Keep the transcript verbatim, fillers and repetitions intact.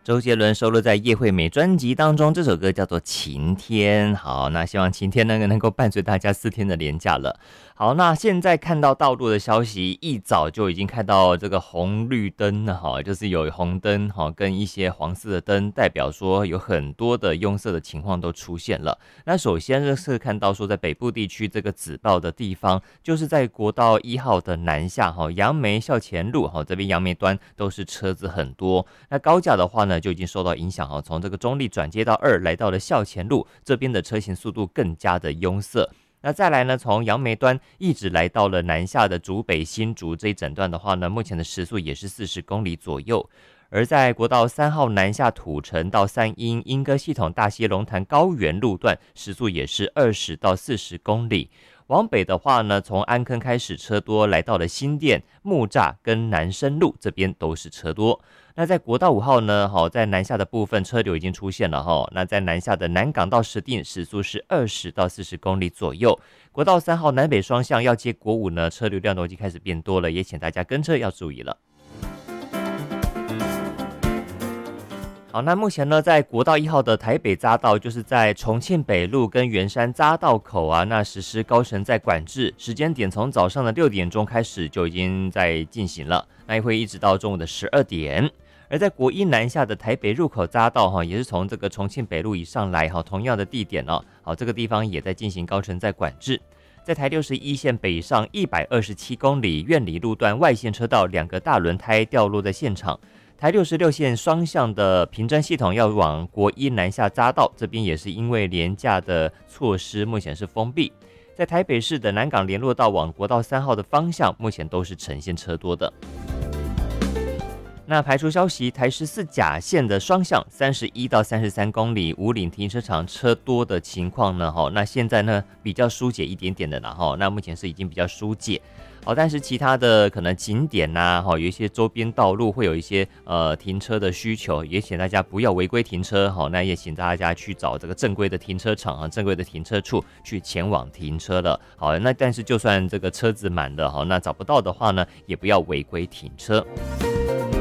周杰伦收录在《叶惠美》专辑当中，这首歌叫做《晴天》。好，那希望晴天呢能够伴随大家四天的连假了。好，那现在看到道路的消息，一早就已经看到这个红绿灯了哈，就是有红灯哈，跟一些黄色的灯，代表说有很多的拥塞的情况都出现了。那首先是看到说，在北部地区这个紫爆的地方，就是在国道一号的南下哈，杨梅校前路哈，这边杨梅端都是车子很多。那高架的话呢，就已经受到影响哈，从这个中立转接到二，来到了校前路这边的车行速度更加的拥塞。那再来呢，从杨梅端一直来到了南下的竹北新竹这一整段的话呢，目前的时速也是四十公里左右。而在国道三号南下土城到三鹰莺歌系统大溪龙潭高原路段，时速也是二十到四十公里。往北的话呢，从安坑开始车多，来到了新店、木栅跟南深路这边都是车多。那在国道五号呢，好，在南下的部分车流已经出现了哈。那在南下的南港到石碇时速是二十到四十公里左右。国道三号南北双向要接国五呢，车流量都已经开始变多了，也请大家跟车要注意了。好，那目前呢，在国道一号的台北匝道，就是在重庆北路跟圆山匝道口啊，那实施高乘载管制，时间点从早上的六点钟开始就已经在进行了，那也会一直到中午的十二点。而在国一南下的台北入口匝道哈，也是从这个重庆北路以上来哈，同样的地点哦，好，这个地方也在进行高乘载管制。在台六十一线北上一百二十七公里苑里路段外线车道，两个大轮胎掉落在现场。台六十六线双向的平侦系统要往国一南下匝道，这边也是因为连假的措施，目前是封闭。在台北市的南港联络道往国道三号的方向，目前都是呈现车多的。那排除消息，台十四甲线的双向三十一到三十三公里五岭停车场车多的情况呢，那现在呢比较疏解一点点的啦，那目前是已经比较疏解。好，但是其他的可能景点呐、啊，有一些周边道路会有一些呃停车的需求，也请大家不要违规停车。好，那也请大家去找这个正规的停车场啊，正规的停车处去前往停车了。好，那但是就算这个车子满了，好，那找不到的话呢，也不要违规停车。